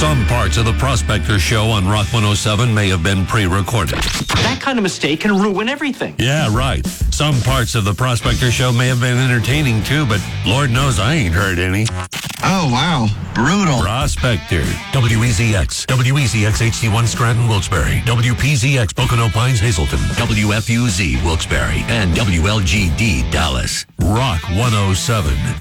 Some parts of the Prospector Show on Rock 107 may have been pre-recorded. That kind of mistake can ruin everything. Yeah, right. Some parts of the Prospector Show may have been entertaining too, but Lord knows I ain't heard any. Oh, wow. Brutal. Prospector. WEZX. WEZX HD1 Scranton, Wilkes-Barre. WPZX Pocono Pines, Hazleton. WFUZ Wilkes-Barre. And WLGD Dallas. Rock 107.